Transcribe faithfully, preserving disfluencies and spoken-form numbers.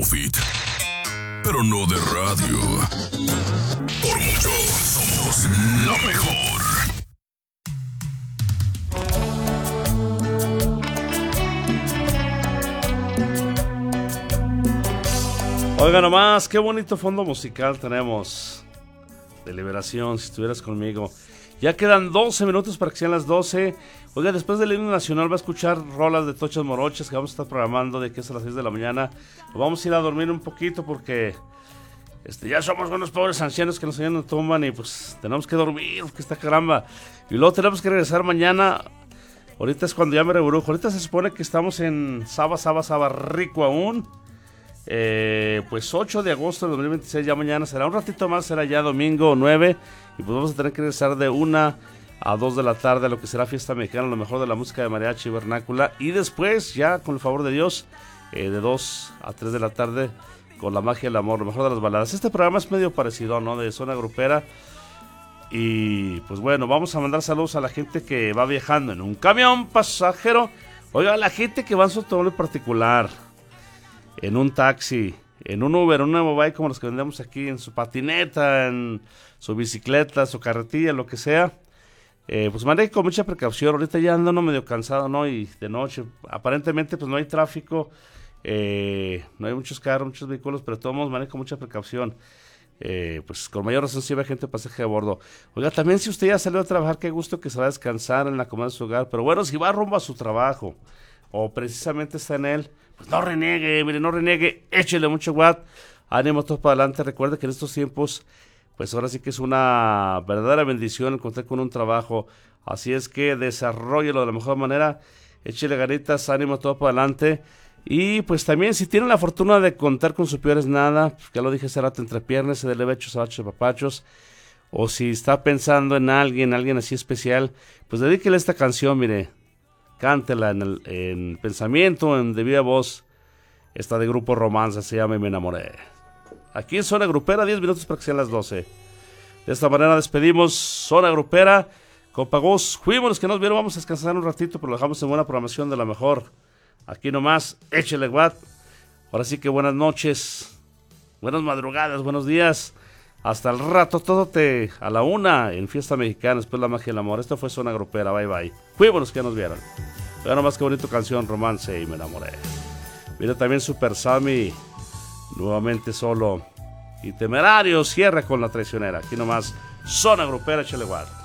Fit, pero no de radio. Por mucho, somos lo mejor. Oiga nomás, qué bonito fondo musical tenemos de Liberación, si estuvieras conmigo. Ya quedan doce minutos para que sean las doce. Oiga, después del himno nacional va a escuchar rolas de Tochas Morochas que vamos a estar programando de que es a las seis de la mañana. Nos vamos a ir a dormir un poquito porque este, ya somos unos pobres ancianos que nos llenan tumban y pues tenemos que dormir, porque está caramba. Y luego tenemos que regresar mañana. Ahorita es cuando ya me rebrujo. Ahorita se supone que estamos en Saba, Saba, Saba Rico aún. Eh, pues ocho de agosto de dos mil veintiséis, ya mañana será un ratito más, será ya domingo nueve. Y pues vamos a tener que regresar de una a dos de la tarde a lo que será Fiesta Mexicana, lo mejor de la música de mariachi y vernácula. Y después, ya con el favor de Dios, eh, de dos a tres de la tarde con la magia del amor, lo mejor de las baladas. Este programa es medio parecido, ¿no? De zona grupera. Y pues bueno, vamos a mandar saludos a la gente que va viajando en un camión pasajero. Oiga, la gente que va en su automóvil particular, en un taxi, en un Uber, un nuevo bike como los que vendemos aquí, en su patineta, en su bicicleta, su carretilla, lo que sea, eh, pues maneje con mucha precaución. Ahorita ya ando uno medio cansado, ¿no? Y de noche, aparentemente pues no hay tráfico, eh, no hay muchos carros, muchos vehículos, pero todos maneje con mucha precaución. Eh, pues con mayor razón si ve gente pasaje a bordo. Oiga, también si usted ya salió a trabajar, qué gusto que se va a descansar en la comodidad de su hogar, pero bueno, si va rumbo a su trabajo, o precisamente está en él, pues no reniegue, mire, no reniegue, échele mucho watt, ánimo todo para adelante. Recuerde que en estos tiempos, pues ahora sí que es una verdadera bendición contar con un trabajo, así es que desarróllelo de la mejor manera, échele ganitas, ánimo todo para adelante. Y pues también si tienen la fortuna de contar con su peor es nada, pues ya lo dije hace rato, entre piernas, se dele bechos, abachos, papachos, o si está pensando en alguien, alguien así especial, pues dedíquele esta canción, mire, cántela en, el, en pensamiento, en de viva voz. Esta de Grupo Romance se llama Y me enamoré. Aquí en Zona Grupera, diez minutos para que sean las doce. De esta manera despedimos Zona Grupera. Copagos, fuimos los que nos vieron, vamos a descansar un ratito, pero lo dejamos en buena programación de la mejor. Aquí nomás, échele watt. Ahora sí que buenas noches, buenas madrugadas, buenos días. Hasta el rato, todo te a la una en Fiesta Mexicana, después la magia del amor. Esto fue Zona Grupera, bye bye. Fuimos los que nos vieron. Vean nomás qué bonito canción, Romance y me enamoré. Mira también Super Sammy, nuevamente solo. Y Temerario cierra con La Traicionera. Aquí nomás, Zona Grupera, échale watt.